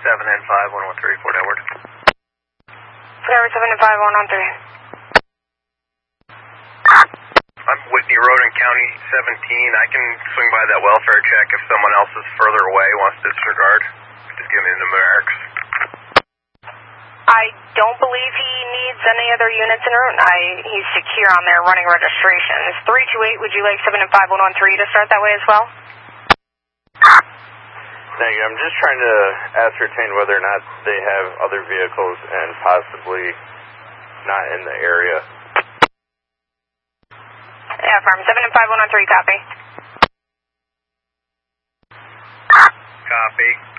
7N5-113, Fort Edward. Fort Edward 7N5-113. I'm Whitney Road in County 17. I can swing by that welfare check if someone else is further away, wants to disregard. Just give me the numerics. I don't believe he needs any other units en route. He's secure on there running registrations. 328, would you like 7N5-113 to start that way as well? Thank you. I'm just trying to ascertain whether or not they have other vehicles and possibly not in the area. Yeah, firm. 7N5-113, copy. Copy.